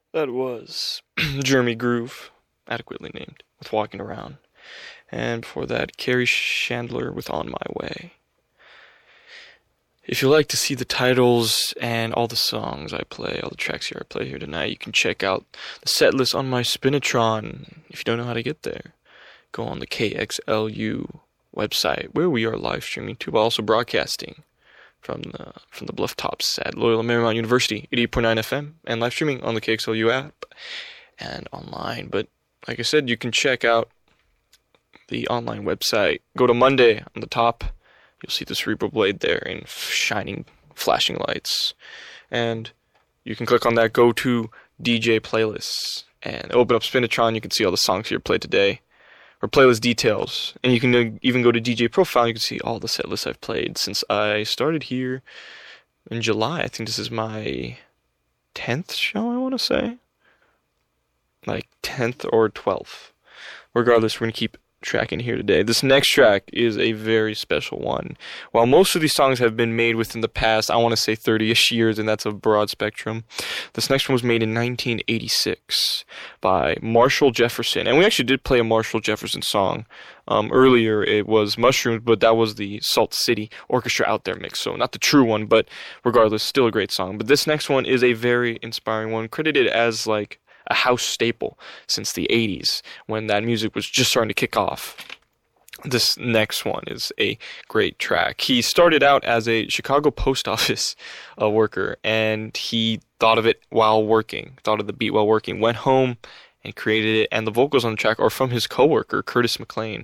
That was Jeremy Groove, adequately named, with Walking Around. And before that, Carrie Chandler with On My Way. If you like to see the titles and all the songs I play, all the tracks here I play here tonight, you can check out the set list on my Spinitron. If you don't know how to get there, go on the KXLU website, where we are live streaming too, but also broadcasting from the bluff tops at Loyola Marymount University, 88.9 FM, and live streaming on the KXLU app and online. But like I said, you can check out the online website. Go to Monday on the top. You'll see the Cerebral Blade there in shining, flashing lights. And you can click on that, go to DJ Playlists, and open up Spinitron. You can see all the songs here played today, or playlist details. And you can even go to DJ Profile. You can see all the set lists I've played since I started here in July. I think this is my 10th show, I want to say. Like 10th or 12th. Regardless, we're going to keep tracking here today. This next track is a very special one. While most of these songs have been made within the past, I want to say 30-ish years, and that's a broad spectrum, this next one was made in 1986 by Marshall Jefferson. And we actually did play a Marshall Jefferson song earlier. It was Mushrooms, but that was the Salt City Orchestra Out There mix, so not the true one, but regardless, still a great song. But this next one is a very inspiring one, credited as like a house staple since the 80s, when that music was just starting to kick off. This next one is a great track. He started out as a Chicago post office worker, and he thought of it while working, thought of the beat while working, went home and created it, and the vocals on the track are from his coworker, Curtis McClain.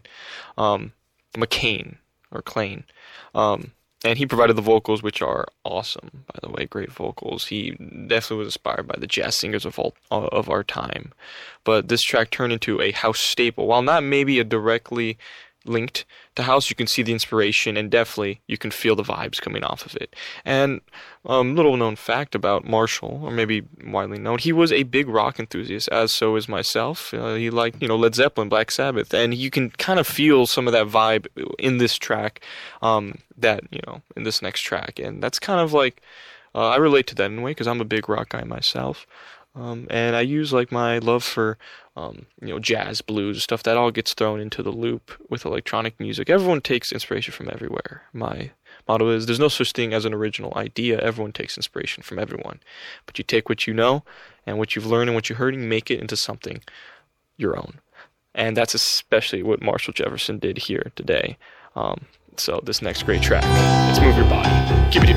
And he provided the vocals, which are awesome, by the way, great vocals. He definitely was inspired by the jazz singers of our time. But this track turned into a house staple. While not maybe a directly linked to house, you can see the inspiration, and definitely you can feel the vibes coming off of it. And little known fact about Marshall, or maybe widely known, he was a big rock enthusiast, as so is myself. He liked, Led Zeppelin, Black Sabbath, and you can kind of feel some of that vibe in this track, in this next track. And that's kind of like, I relate to that in a way, because I'm a big rock guy myself. And I use like my love for, jazz, blues, stuff that all gets thrown into the loop with electronic music. Everyone takes inspiration from everywhere. My motto is, there's no such thing as an original idea. Everyone takes inspiration from everyone. But you take what you know and what you've learned and what you heard and make it into something your own. And that's especially what Marshall Jefferson did here today. So this next great track, it's Move Your Body. Keep it here.